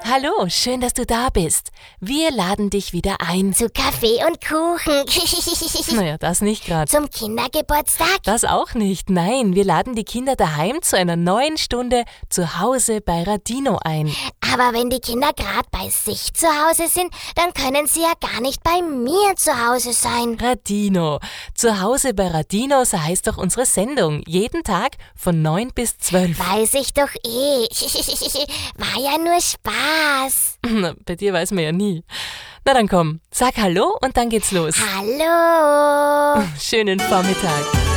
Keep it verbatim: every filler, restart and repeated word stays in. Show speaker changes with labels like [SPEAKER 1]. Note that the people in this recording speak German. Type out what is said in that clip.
[SPEAKER 1] Hallo, schön, dass du da bist. Wir laden dich wieder ein.
[SPEAKER 2] Zu Kaffee und Kuchen.
[SPEAKER 1] Naja, das nicht gerade.
[SPEAKER 2] Zum Kindergeburtstag.
[SPEAKER 1] Das auch nicht. Nein, wir laden die Kinder daheim zu einer neuen Stunde zu Hause bei Radino ein.
[SPEAKER 2] Aber wenn die Kinder gerade bei sich zu Hause sind, dann können sie ja gar nicht bei mir zu Hause sein.
[SPEAKER 1] Radino. Zu Hause bei Radino, so heißt doch unsere Sendung. Jeden Tag von neun bis zwölf.
[SPEAKER 2] Weiß ich doch eh. War ja nur Spaß.
[SPEAKER 1] Na, bei dir weiß man ja nie. Na dann komm, sag Hallo und dann geht's los.
[SPEAKER 2] Hallo.
[SPEAKER 1] Schönen Vormittag.